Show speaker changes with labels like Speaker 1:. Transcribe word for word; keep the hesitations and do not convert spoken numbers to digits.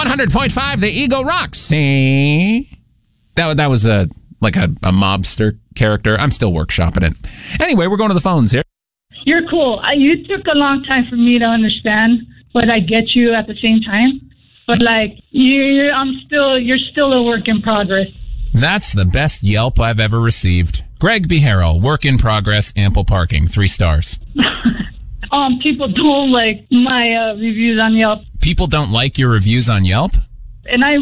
Speaker 1: one hundred point five, the Eagle rocks. See? That, that was a like a, a mobster character. I'm still workshopping it. Anyway, we're going to the phones here.
Speaker 2: You're cool. I, you took a long time for me to understand, but I get you at the same time. But like, you, I'm still, you're still a work in progress.
Speaker 1: That's the best Yelp I've ever received. Greg Beharrell, work in progress, ample parking, three stars.
Speaker 2: um, people don't like my uh, reviews on Yelp.
Speaker 1: People don't like your reviews on Yelp?
Speaker 2: And I